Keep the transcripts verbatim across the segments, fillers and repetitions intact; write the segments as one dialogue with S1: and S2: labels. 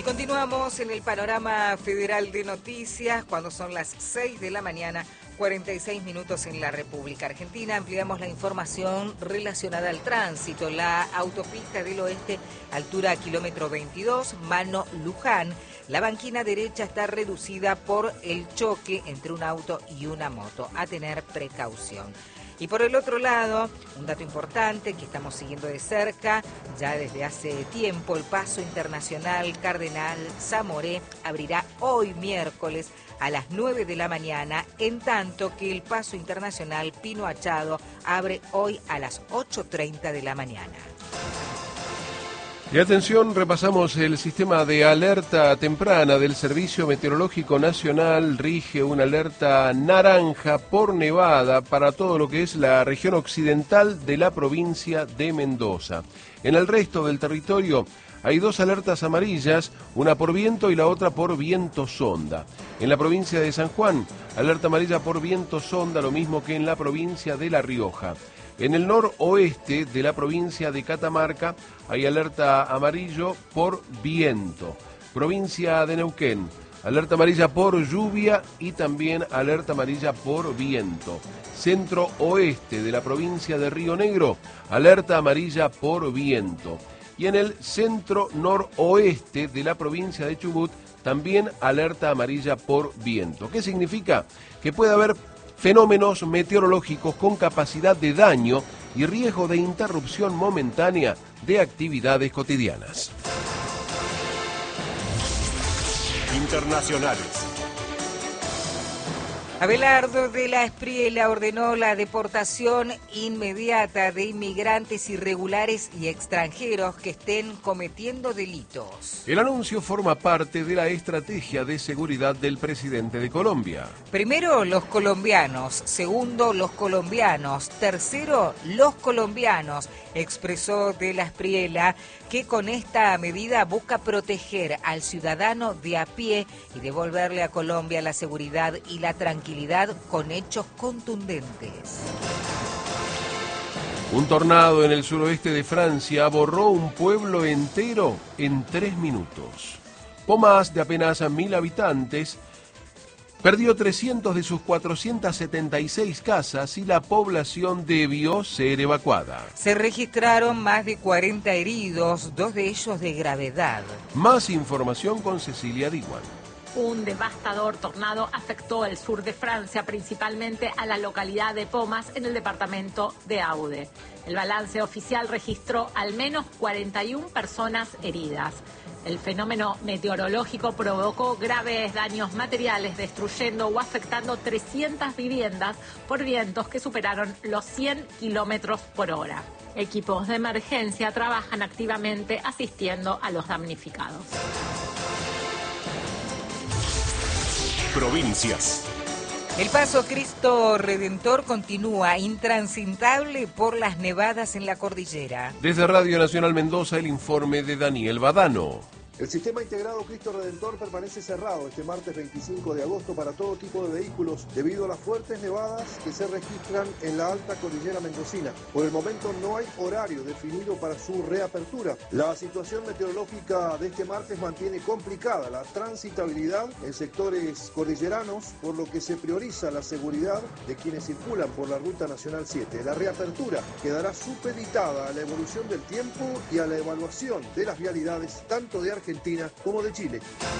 S1: continuamos en el panorama federal de noticias cuando son las seis de la mañana, cuarenta y seis minutos en la República Argentina. Ampliamos la información relacionada al tránsito. La autopista del Oeste, altura kilómetro veintidós, Mano Luján. La banquina derecha está reducida por el choque entre un auto y una moto. A tener precaución. Y por el otro lado, un dato importante que estamos siguiendo de cerca, ya desde hace tiempo, el paso internacional Cardenal Zamoré abrirá hoy miércoles a las nueve de la mañana, en tanto que el paso internacional Pino Achado abre hoy a las ocho treinta de la mañana.
S2: Y atención, repasamos el sistema de alerta temprana del Servicio Meteorológico Nacional. Rige una alerta naranja por nevada para todo lo que es la región occidental de la provincia de Mendoza. En el resto del territorio hay dos alertas amarillas, una por viento y la otra por viento sonda. En la provincia de San Juan, alerta amarilla por viento sonda, lo mismo que en la provincia de La Rioja. En el noroeste de la provincia de Catamarca hay alerta amarillo por viento. Provincia de Neuquén, alerta amarilla por lluvia y también alerta amarilla por viento. Centro oeste de la provincia de Río Negro, alerta amarilla por viento. Y en el centro noroeste de la provincia de Chubut, también alerta amarilla por viento. ¿Qué significa? Que puede haber fenómenos meteorológicos con capacidad de daño y riesgo de interrupción momentánea de actividades cotidianas.
S3: Internacionales.
S1: Abelardo de la Espriella ordenó la deportación inmediata de inmigrantes irregulares y extranjeros que estén cometiendo delitos.
S2: El anuncio forma parte de la estrategia de seguridad del presidente de Colombia.
S1: Primero, los colombianos. Segundo, los colombianos. Tercero, los colombianos, expresó de la Espriella, que con esta medida busca proteger al ciudadano de a pie y devolverle a Colombia la seguridad y la tranquilidad con hechos contundentes.
S2: Un tornado en el suroeste de Francia borró un pueblo entero en tres minutos. Pomas, de apenas mil habitantes, perdió trescientas de sus cuatrocientas setenta y seis casas y la población debió ser evacuada.
S1: Se registraron más de cuarenta heridos, dos de ellos de gravedad.
S2: Más información con Cecilia Diguan.
S4: Un devastador tornado afectó el sur de Francia, principalmente a la localidad de Pomas, en el departamento de Aude. El balance oficial registró al menos cuarenta y una personas heridas. El fenómeno meteorológico provocó graves daños materiales, destruyendo o afectando trescientas viviendas por vientos que superaron los cien kilómetros por hora. Equipos de emergencia trabajan activamente asistiendo a los damnificados.
S3: Provincias.
S1: El paso Cristo Redentor continúa intransitable por las nevadas en la cordillera.
S2: Desde Radio Nacional Mendoza, el informe de Daniel Badano.
S5: El sistema integrado Cristo Redentor permanece cerrado este martes veinticinco de agosto para todo tipo de vehículos debido a las fuertes nevadas que se registran en la alta cordillera mendocina. Por el momento no hay horario definido para su reapertura. La situación meteorológica de este martes mantiene complicada la transitabilidad en sectores cordilleranos, por lo que se prioriza la seguridad de quienes circulan por la Ruta Nacional siete. La reapertura quedará supeditada a la evolución del tiempo y a la evaluación de las vialidades tanto de Argentina Argentina como de Chile.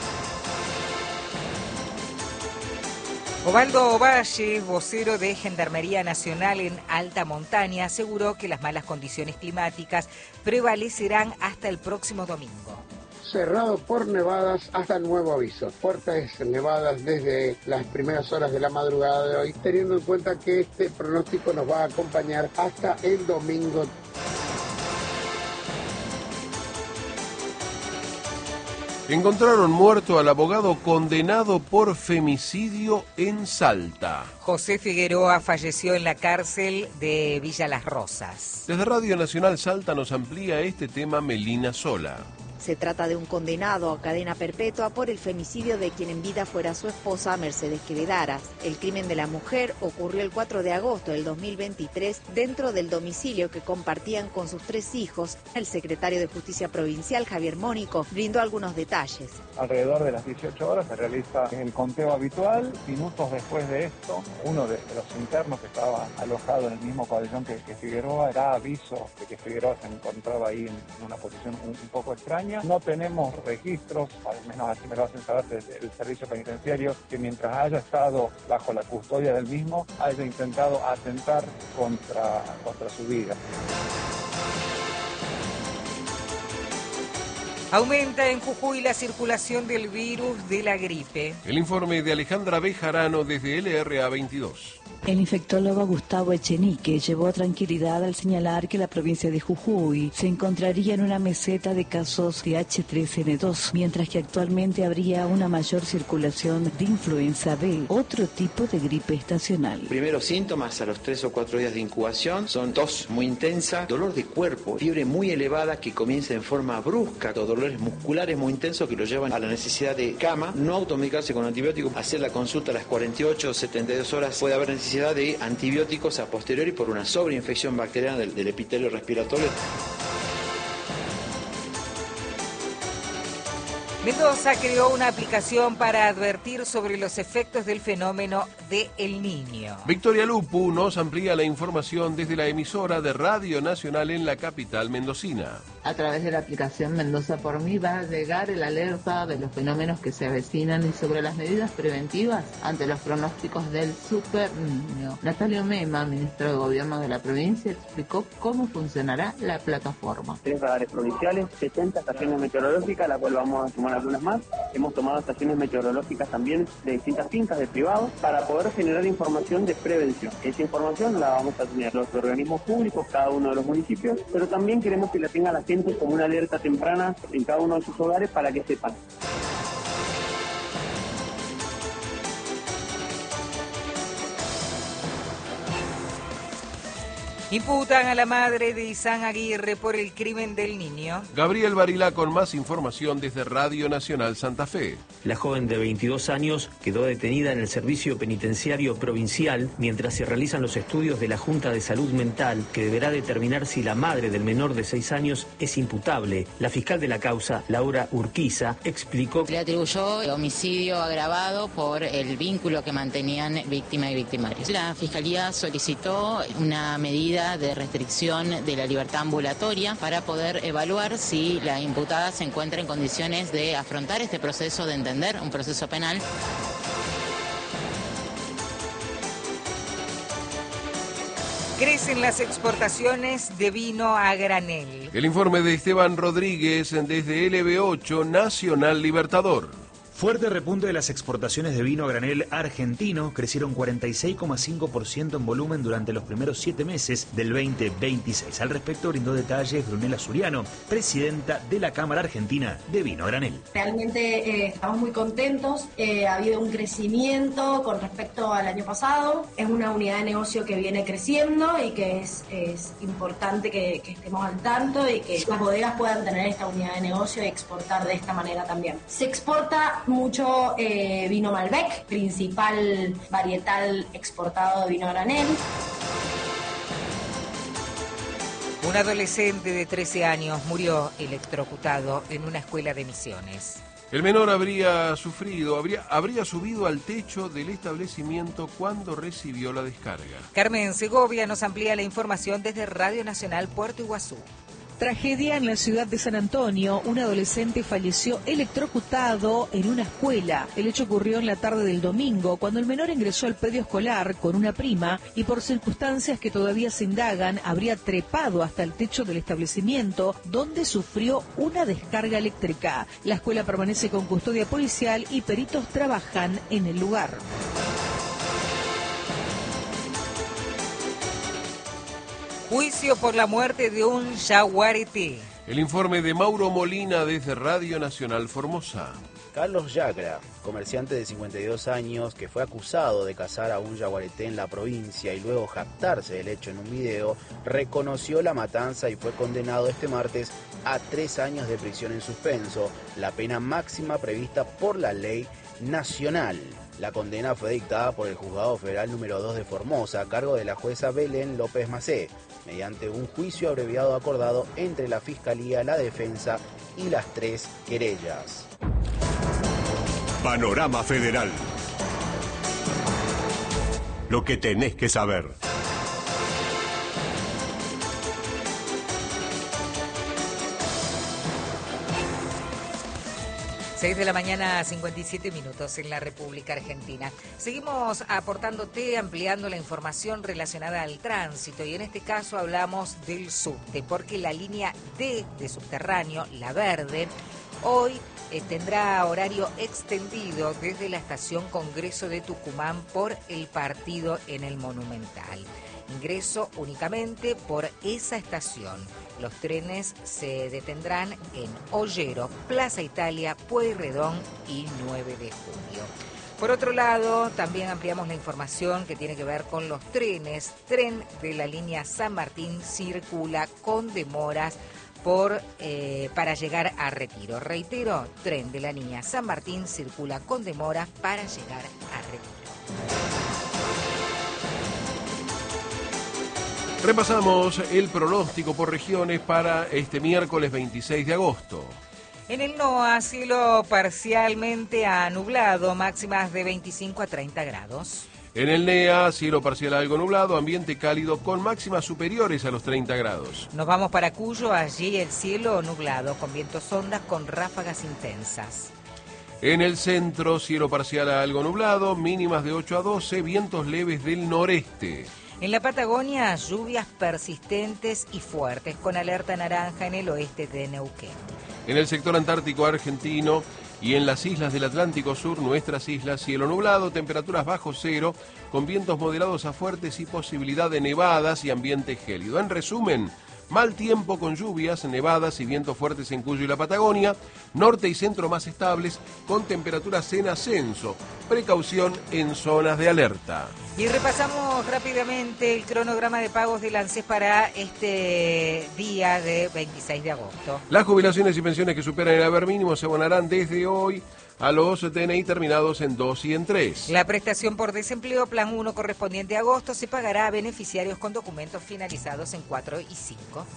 S1: Osvaldo Valle, vocero de Gendarmería Nacional en Alta Montaña, aseguró que las malas condiciones climáticas prevalecerán hasta el próximo domingo.
S6: Cerrado por nevadas hasta nuevo aviso. Fuertes nevadas desde las primeras horas de la madrugada de hoy, teniendo en cuenta que este pronóstico nos va a acompañar hasta el domingo.
S2: Encontraron muerto al abogado condenado por femicidio en Salta.
S1: José Figueroa falleció en la cárcel de Villa Las Rosas.
S2: Desde Radio Nacional Salta nos amplía este tema Melina Sola.
S3: Se trata de un condenado a cadena perpetua por el femicidio de quien en vida fuera su esposa, Mercedes Quevedaras. El crimen de la mujer ocurrió el cuatro de agosto del dos mil veintitrés dentro del domicilio que compartían con sus tres hijos. El secretario de Justicia Provincial, Javier Mónico, brindó algunos detalles.
S7: Alrededor de las dieciocho horas se realiza el conteo habitual. Minutos después de esto, uno de los internos que estaba alojado en el mismo pabellón que, que Figueroa da aviso de que Figueroa se encontraba ahí en, en una posición un, un poco extraña. No tenemos registros, al menos así me lo hacen saber desde el servicio penitenciario, que mientras haya estado bajo la custodia del mismo, haya intentado atentar contra, contra su vida.
S1: Aumenta en Jujuy la circulación del virus de la gripe.
S2: El informe de Alejandra Bejarano desde L R A veintidós.
S8: El infectólogo Gustavo Echenique llevó tranquilidad al señalar que la provincia de Jujuy se encontraría en una meseta de casos de H tres N dos, mientras que actualmente habría una mayor circulación de influenza B, otro tipo de gripe estacional.
S9: Primeros síntomas a los tres o cuatro días de incubación son tos muy intensa, dolor de cuerpo, fiebre muy elevada que comienza en forma brusca, dolores musculares muy intensos que lo llevan a la necesidad de cama, no automedicarse con antibióticos, hacer la consulta a las cuarenta y ocho o setenta y dos horas, puede haber necesidad de antibióticos a posteriori por una sobreinfección bacteriana del, del epitelio respiratorio.
S1: Mendoza creó una aplicación para advertir sobre los efectos del fenómeno de El Niño.
S2: Victoria Lupu nos amplía la información desde la emisora de Radio Nacional en la capital mendocina.
S10: A través de la aplicación Mendoza por mí va a llegar el alerta de los fenómenos que se avecinan y sobre las medidas preventivas ante los pronósticos del Super Niño. Natalia Mema, ministro de Gobierno de la provincia, explicó cómo funcionará la plataforma.
S11: Tres radares provinciales, setenta estaciones meteorológicas, la cual vamos a sumar algunas más. Hemos tomado estaciones meteorológicas también de distintas fincas de privados para poder generar información de prevención. Esa información la vamos a tener los organismos públicos, cada uno de los municipios, pero también queremos que la tenga la gente como una alerta temprana en cada uno de sus hogares para que sepan.
S1: Imputan a la madre de Isán Aguirre por el crimen del niño.
S2: Gabriel Barilá con más información desde Radio Nacional Santa Fe.
S12: La joven de veintidós años quedó detenida en el Servicio Penitenciario Provincial mientras se realizan los estudios de la Junta de Salud Mental, que deberá determinar si la madre del menor de seis años es imputable. La fiscal de la causa, Laura Urquiza, explicó...
S13: Le atribuyó homicidio agravado por el vínculo que mantenían víctima y victimario. La Fiscalía solicitó una medida de restricción de la libertad ambulatoria para poder evaluar si la imputada se encuentra en condiciones de afrontar este proceso, de entender un proceso penal.
S1: Crecen las exportaciones de vino a granel.
S2: El informe de Esteban Rodríguez desde L B ocho Nacional Libertador.
S14: Fuerte repunte de las exportaciones de vino a granel argentino, crecieron cuarenta y seis coma cinco por ciento en volumen durante los primeros siete meses del veinte veintiséis. Al respecto brindó detalles Brunella Suriano, presidenta de la Cámara Argentina de Vino a Granel.
S15: Realmente eh, estamos muy contentos, eh, ha habido un crecimiento con respecto al año pasado, es una unidad de negocio que viene creciendo y que es, es importante que, que estemos al tanto y que las bodegas puedan tener esta unidad de negocio y exportar de esta manera también. Se exporta mucho eh, vino Malbec, principal varietal exportado de vino a granel.
S1: Un adolescente de trece años murió electrocutado en una escuela de Misiones.
S2: El menor habría sufrido, habría, habría subido al techo del establecimiento cuando recibió la descarga.
S1: Carmen Segovia nos amplía la información desde Radio Nacional Puerto Iguazú.
S16: Tragedia en la ciudad de San Antonio. Un adolescente falleció electrocutado en una escuela. El hecho ocurrió en la tarde del domingo, cuando el menor ingresó al predio escolar con una prima y por circunstancias que todavía se indagan, habría trepado hasta el techo del establecimiento, donde sufrió una descarga eléctrica. La escuela permanece con custodia policial y peritos trabajan en el lugar.
S1: Juicio por la muerte de un yaguareté.
S2: El informe de Mauro Molina desde Radio Nacional Formosa.
S17: Carlos Yacra, comerciante de cincuenta y dos años que fue acusado de cazar a un yaguareté en la provincia y luego jactarse del hecho en un video, reconoció la matanza y fue condenado este martes a tres años de prisión en suspenso, la pena máxima prevista por la ley nacional. La condena fue dictada por el Juzgado Federal número dos de Formosa, a cargo de la jueza Belén López Macé, mediante un juicio abreviado acordado entre la Fiscalía, la Defensa y las tres querellas.
S18: Panorama Federal. Lo que tenés que saber.
S1: seis de la mañana, cincuenta y siete minutos en la República Argentina. Seguimos aportándote, ampliando la información relacionada al tránsito y en este caso hablamos del subte, porque la línea D de subterráneo, la verde, hoy eh, tendrá horario extendido desde la estación Congreso de Tucumán por el partido en el Monumental. Ingreso únicamente por esa estación. Los trenes se detendrán en Ollero, Plaza Italia, Pueyrredón y nueve de julio. Por otro lado, también ampliamos la información que tiene que ver con los trenes. Tren de la línea San Martín circula con demoras por eh, para llegar a Retiro. Reitero, tren de la línea San Martín circula con demoras para llegar a Retiro.
S2: Repasamos el pronóstico por regiones para este miércoles veintiséis de agosto.
S1: En el NOA, cielo parcialmente nublado, máximas de veinticinco a treinta grados.
S2: En el NEA, cielo parcial algo nublado, ambiente cálido con máximas superiores a los treinta grados.
S1: Nos vamos para Cuyo, allí el cielo nublado, con vientos ondas con ráfagas intensas.
S2: En el centro, cielo parcial algo nublado, mínimas de ocho a doce, vientos leves del noreste.
S1: En la Patagonia, lluvias persistentes y fuertes, con alerta naranja en el oeste de Neuquén.
S2: En el sector antártico argentino y en las islas del Atlántico Sur, nuestras islas, cielo nublado, temperaturas bajo cero, con vientos moderados a fuertes y posibilidad de nevadas y ambiente gélido. En resumen, mal tiempo con lluvias, nevadas y vientos fuertes en Cuyo y la Patagonia, norte y centro más estables, con temperaturas en ascenso, precaución en zonas de alerta.
S1: Y repasamos rápidamente el cronograma de pagos del ANSES para este día de veintiséis de agosto.
S2: Las jubilaciones y pensiones que superan el haber mínimo se abonarán desde hoy a los T N I terminados en dos y en tres.
S1: La prestación por desempleo Plan uno correspondiente a agosto se pagará a beneficiarios con documentos finalizados en cuatro y cinco.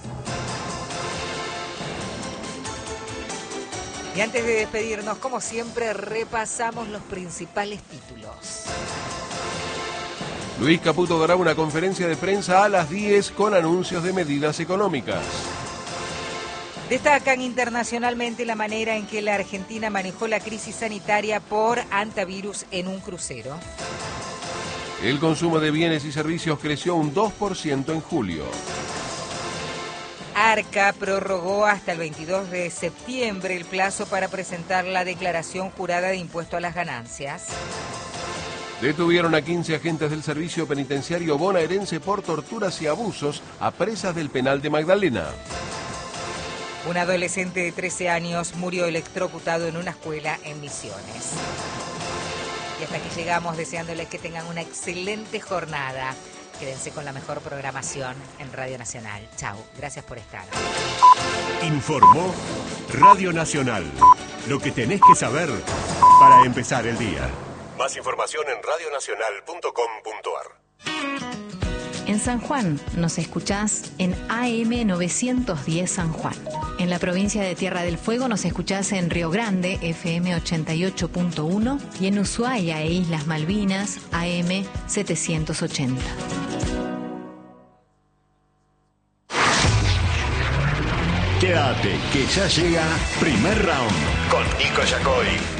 S1: Y antes de despedirnos, como siempre, repasamos los principales títulos.
S2: Luis Caputo dará una conferencia de prensa a las diez con anuncios de medidas económicas.
S1: Destacan internacionalmente la manera en que la Argentina manejó la crisis sanitaria por antivirus en un crucero.
S2: El consumo de bienes y servicios creció un dos por ciento en julio.
S1: ARCA prorrogó hasta el veintidós de septiembre el plazo para presentar la declaración jurada de impuesto a las ganancias.
S2: Detuvieron a quince agentes del servicio penitenciario bonaerense por torturas y abusos a presas del penal de Magdalena.
S1: Un adolescente de trece años murió electrocutado en una escuela en Misiones. Y hasta aquí llegamos, deseándoles que tengan una excelente jornada. Quédense con la mejor programación en Radio Nacional. Chau, gracias por estar.
S18: Informó Radio Nacional. Lo que tenés que saber para empezar el día. Más información en radio nacional punto com punto a r.
S19: En San Juan nos escuchás en A M novecientos diez San Juan. En la provincia de Tierra del Fuego nos escuchás en Río Grande, F M ochenta y ocho punto uno, y en Ushuaia e Islas Malvinas, A M setecientos ochenta.
S18: Quédate, que ya llega Primer Round con Nico Yacoy.